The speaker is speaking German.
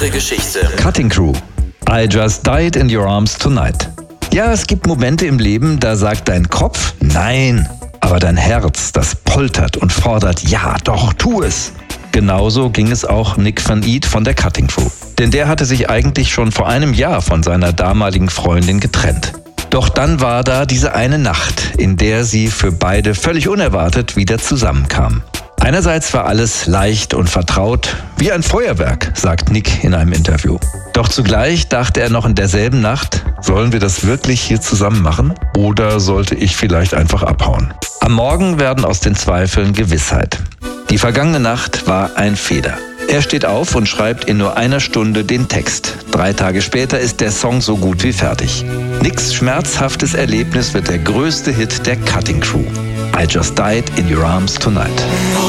Geschichte. Cutting Crew. I just died in your arms tonight. Ja, es gibt Momente im Leben, da sagt dein Kopf nein, aber dein Herz, das poltert und fordert, ja doch, tu es. Genauso ging es auch Nick van Eat von der Cutting Crew. Denn der hatte sich eigentlich schon vor einem Jahr von seiner damaligen Freundin getrennt. Doch dann war da diese eine Nacht, in der sie für beide völlig unerwartet wieder zusammenkamen. Einerseits war alles leicht und vertraut, wie ein Feuerwerk, sagt Nick in einem Interview. Doch zugleich dachte er noch in derselben Nacht, sollen wir das wirklich hier zusammen machen? Oder sollte ich vielleicht einfach abhauen? Am Morgen werden aus den Zweifeln Gewissheit. Die vergangene Nacht war ein Fehler. Er steht auf und schreibt in nur einer Stunde den Text. 3 Tage später ist der Song so gut wie fertig. Nicks schmerzhaftes Erlebnis wird der größte Hit der Cutting Crew. I just died in your arms tonight.